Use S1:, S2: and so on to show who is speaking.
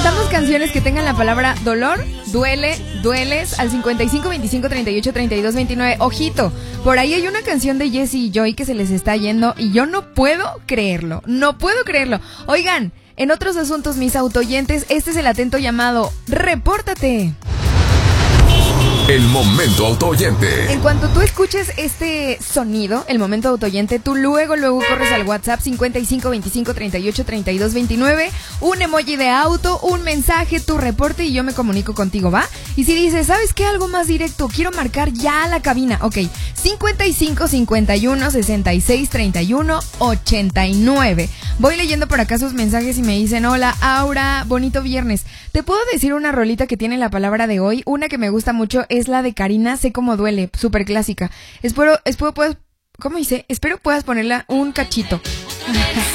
S1: necesitamos canciones que tengan la palabra dolor, duele, dueles al 55 25 38 32 29. Ojito, por ahí hay una canción de Jesse y Joy que se les está yendo y yo no puedo creerlo, no puedo creerlo. Oigan, en otros asuntos, mis autoyentes, este es el atento llamado Repórtate.
S2: El momento autoyente.
S1: En cuanto tú escuches este sonido, el momento autoyente, tú luego corres al WhatsApp 55 25 38 32 29, un emoji de auto, un mensaje, tu reporte y yo me comunico contigo, ¿va? Y si dices, ¿sabes qué? Algo más directo, quiero marcar ya a la cabina, ok, 55 51 66 31 89. Voy leyendo por acá sus mensajes y me dicen, hola Aura, bonito viernes. ¿Te puedo decir una rolita que tiene la palabra de hoy? Una que me gusta mucho es la de Karina, Sé Cómo Duele, súper clásica. Espero puedas ponerla un cachito.